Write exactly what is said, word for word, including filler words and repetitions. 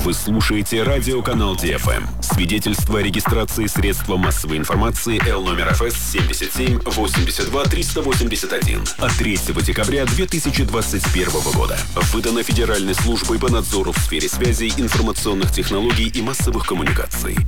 Вы слушаете радиоканал Ди Эф Эм. Свидетельство о регистрации средства массовой информации Л номер Эф Эс семьдесят семь восемьдесят два триста восемьдесят один от третьего декабря две тысячи двадцать первого года. Выдано Федеральной службой по надзору в сфере связи, информационных технологий и массовых коммуникаций.